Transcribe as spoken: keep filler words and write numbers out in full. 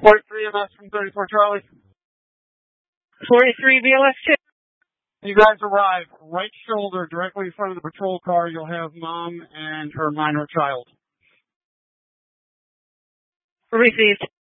forty-three M S from thirty-four Charlie. forty-three B L S two. You guys arrive right shoulder directly in front of the patrol car. You'll have mom and her minor child. Received.